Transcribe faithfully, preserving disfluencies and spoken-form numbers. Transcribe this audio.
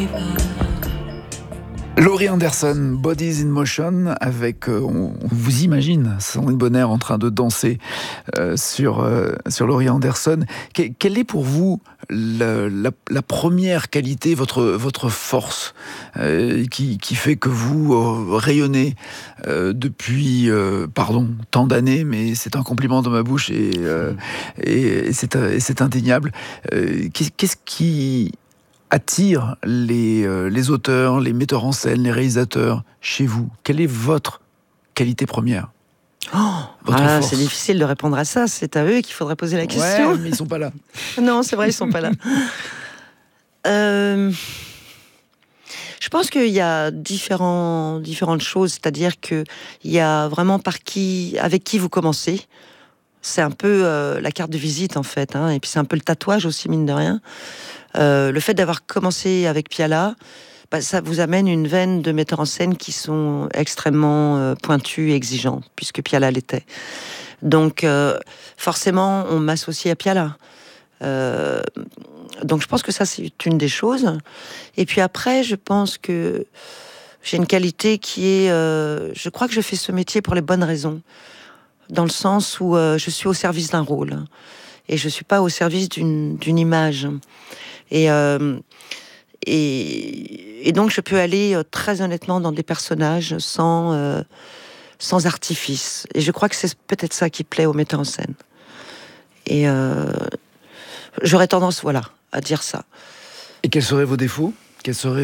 Laurie Anderson, Bodies in Motion, avec, euh, on, on vous imagine Sandrine Bonnaire en train de danser euh, sur, euh, sur Laurie Anderson. Que, quelle est pour vous la, la, la première qualité, votre, votre force, euh, qui, qui fait que vous euh, rayonnez euh, depuis, euh, pardon, tant d'années, mais c'est un compliment dans ma bouche et, euh, et, et, c'est, et c'est indéniable. Euh, qu'est-ce qui attire les, euh, les auteurs, les metteurs en scène, les réalisateurs chez vous? Quelle est votre qualité première? Oh, ah, c'est difficile de répondre à ça. C'est à eux qu'il faudrait poser la question. Ouais, mais ils sont pas là. Non, c'est vrai, ils sont pas là. euh, je pense qu'il y a différents, différentes choses. C'est-à-dire qu'il y a vraiment par qui, avec qui vous commencez. C'est un peu euh, la carte de visite, en fait. Hein, et puis c'est un peu le tatouage aussi, mine de rien. Euh, le fait d'avoir commencé avec Piala, bah, ça vous amène une veine de metteurs en scène qui sont extrêmement euh, pointus et exigeants, puisque Piala l'était. Donc, euh, forcément, on m'associe à Piala. Euh, donc, je pense que ça, c'est une des choses. Et puis après, je pense que j'ai une qualité qui est... Euh, je crois que je fais ce métier pour les bonnes raisons, dans le sens où euh, je suis au service d'un rôle. Et je suis pas au service d'une, d'une image. Et, euh, et, et donc, je peux aller euh, très honnêtement dans des personnages sans, euh, sans artifice. Et je crois que c'est peut-être ça qui plaît aux metteurs en scène. Et euh, j'aurais tendance, voilà, à dire ça. Et quels seraient vos défauts? Quels seraient